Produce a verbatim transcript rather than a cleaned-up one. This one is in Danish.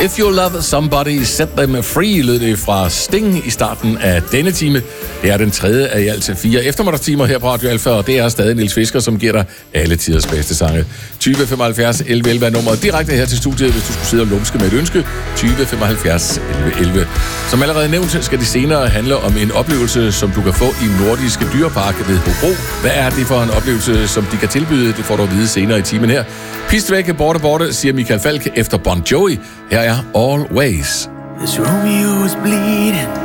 If you love somebody, set them free, lød det fra Sting i starten af denne time. Det er den tredje af i alt til fire eftermiddagstimer her på Radio Alfa, og det er stadig Niels Fisker, som giver dig alle tiders bedste sange. tyve femoghalvfjerds elleve elleve er nummeret direkte her til studiet, hvis du skulle sidde og lumske med et ønske. tyve femoghalvfjerds elleve elleve. Som allerede nævnt, skal det senere handle om en oplevelse, som du kan få i Nordiske Dyrepark ved Hobro. Hvad er det for en oplevelse, som de kan tilbyde? Det får du at vide senere i timen her. Pist væk, borte, borte, siger Michael Falk efter Bon Jovi. Her er Always. This Romeo is bleeding.